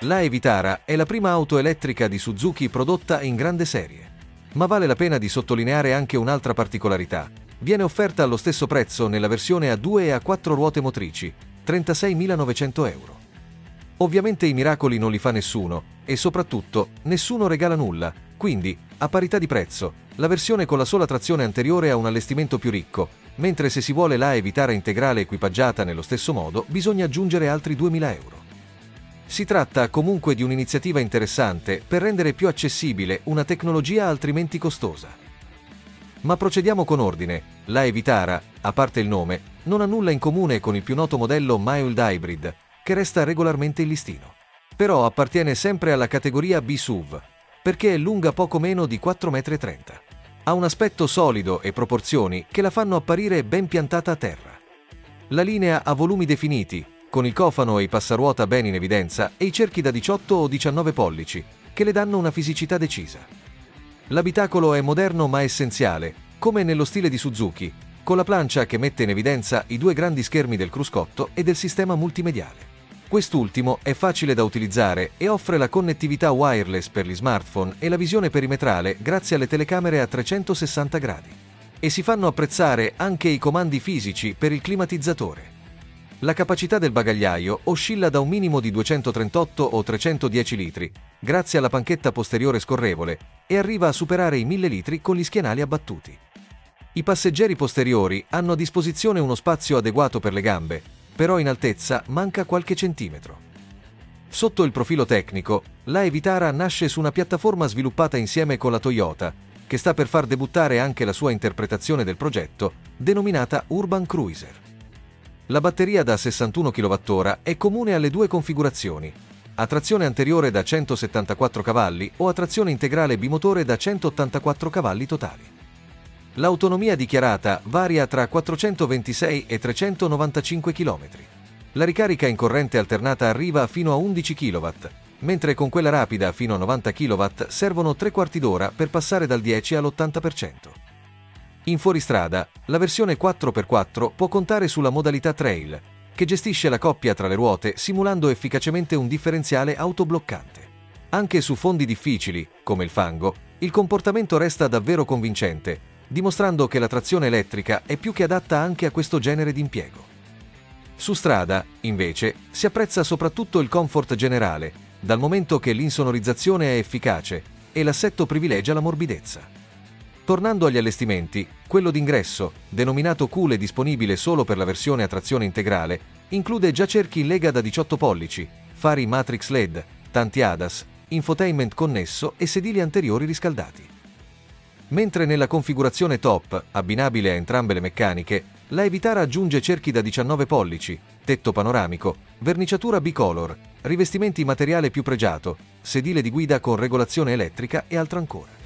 La Vitara è la prima auto elettrica di Suzuki prodotta in grande serie. Ma vale la pena di sottolineare anche un'altra particolarità. Viene offerta allo stesso prezzo nella versione a 2 e a 4 ruote motrici, 36.900 euro. Ovviamente i miracoli non li fa nessuno, e soprattutto, nessuno regala nulla, quindi, a parità di prezzo, la versione con la sola trazione anteriore ha un allestimento più ricco, mentre se si vuole la Vitara integrale equipaggiata nello stesso modo, bisogna aggiungere altri 2.000 euro. Si tratta comunque di un'iniziativa interessante per rendere più accessibile una tecnologia altrimenti costosa. Ma procediamo con ordine. La Vitara, a parte il nome, non ha nulla in comune con il più noto modello Mild Hybrid, che resta regolarmente in listino. Però appartiene sempre alla categoria B-SUV, perché è lunga poco meno di 4,30 m. Ha un aspetto solido e proporzioni che la fanno apparire ben piantata a terra. La linea ha volumi definiti, con il cofano e i passaruota ben in evidenza e i cerchi da 18 o 19 pollici, che le danno una fisicità decisa. L'abitacolo è moderno ma essenziale, come nello stile di Suzuki, con la plancia che mette in evidenza i due grandi schermi del cruscotto e del sistema multimediale. Quest'ultimo è facile da utilizzare e offre la connettività wireless per gli smartphone e la visione perimetrale grazie alle telecamere a 360 gradi. E si fanno apprezzare anche i comandi fisici per il climatizzatore. La capacità del bagagliaio oscilla da un minimo di 238 o 310 litri, grazie alla panchetta posteriore scorrevole, e arriva a superare i 1000 litri con gli schienali abbattuti. I passeggeri posteriori hanno a disposizione uno spazio adeguato per le gambe, però in altezza manca qualche centimetro. Sotto il profilo tecnico, la Vitara nasce su una piattaforma sviluppata insieme con la Toyota, che sta per far debuttare anche la sua interpretazione del progetto, denominata Urban Cruiser. La batteria da 61 kWh è comune alle due configurazioni, a trazione anteriore da 174 cavalli o a trazione integrale bimotore da 184 cavalli totali. L'autonomia dichiarata varia tra 426 e 395 km. La ricarica in corrente alternata arriva fino a 11 kW, mentre con quella rapida fino a 90 kW servono 3/4 d'ora per passare dal 10 all'80%. In fuoristrada, la versione 4x4 può contare sulla modalità Trail, che gestisce la coppia tra le ruote simulando efficacemente un differenziale autobloccante. Anche su fondi difficili, come il fango, il comportamento resta davvero convincente, dimostrando che la trazione elettrica è più che adatta anche a questo genere di impiego. Su strada, invece, si apprezza soprattutto il comfort generale, dal momento che l'insonorizzazione è efficace e l'assetto privilegia la morbidezza. Tornando agli allestimenti, quello d'ingresso, denominato cool e disponibile solo per la versione a trazione integrale, include già cerchi in lega da 18 pollici, fari Matrix LED, tanti ADAS, infotainment connesso e sedili anteriori riscaldati. Mentre nella configurazione top, abbinabile a entrambe le meccaniche, la Vitara aggiunge cerchi da 19 pollici, tetto panoramico, verniciatura bicolor, rivestimenti in materiale più pregiato, sedile di guida con regolazione elettrica e altro ancora.